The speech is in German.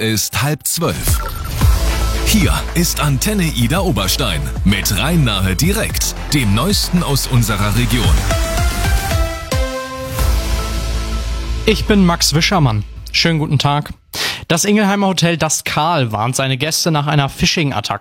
ist 11:30. Hier ist Antenne Ida Oberstein mit Rhein-Nahe direkt, dem Neuesten aus unserer Region. Ich bin Max Wischermann. Schönen guten Tag. Das Ingelheimer Hotel Das Karl warnt seine Gäste nach einer Phishing-Attacke.